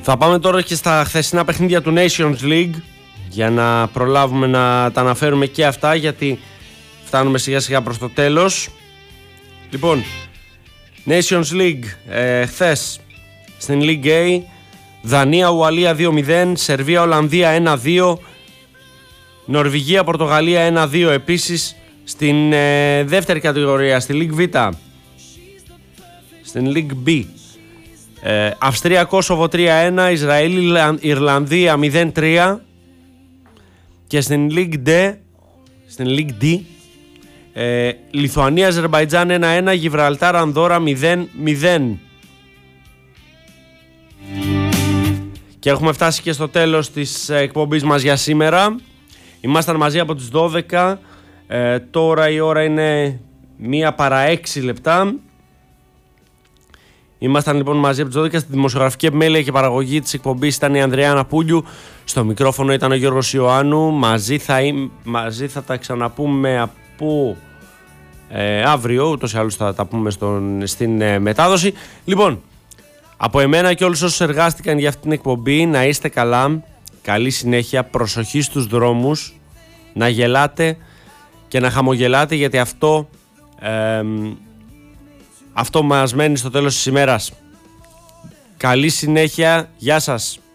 Θα πάμε τώρα και στα χθεσινά παιχνίδια του Nations League για να προλάβουμε να τα αναφέρουμε και αυτά, γιατί φτάνουμε σιγά σιγά προς το τέλος. Λοιπόν, Nations League χθες στην League A, Δανία-Ουαλία 2-0, Σερβία-Ολλανδία 1-2, Νορβηγία-Πορτογαλία 1-2. Επίσης στην δεύτερη κατηγορία, στη League Β, στην League B, Αυστρία-Κόσοβο 3-1, Ισραήλ-Ιρλανδία 0-3 και στην League D, Λιθουανία-Αζερμπαϊτζάν 1-1, Γιβραλτάρ-Ανδόρα 0-0. Και έχουμε φτάσει και στο τέλος της εκπομπής μας για σήμερα. Ήμασταν μαζί από τις 12, τώρα η ώρα είναι 1 παρά 6 λεπτά. Ήμασταν λοιπόν μαζί από τις 12. Στη δημοσιογραφική επιμέλεια και παραγωγή της εκπομπής ήταν η Ανδρέα Αναπούλιου. Στο μικρόφωνο ήταν ο Γιώργος Ιωάννου. Μαζί θα τα ξαναπούμε από αύριο, ούτως ή άλλως θα τα πούμε στην μετάδοση. Λοιπόν, από εμένα και όλους όσους εργάστηκαν για αυτή την εκπομπή, να είστε καλά, καλή συνέχεια, προσοχή στους δρόμους, να γελάτε και να χαμογελάτε, γιατί αυτό μας μένει στο τέλος της ημέρας. Καλή συνέχεια, γεια σας.